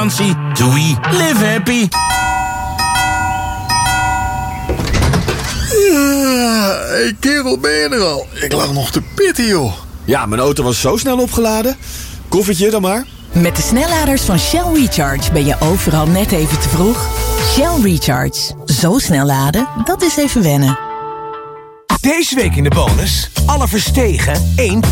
vakantie. Doei, live happy. Hey kerel, ben je er al? Ik lag nog te pitten, joh. Ja, mijn auto was zo snel opgeladen. Koffietje dan maar. Met de snelladers van Shell Recharge ben je overal net even te vroeg. Shell Recharge. Zo snel laden, dat is even wennen. Deze week in de bonus. Alle Verstegen 1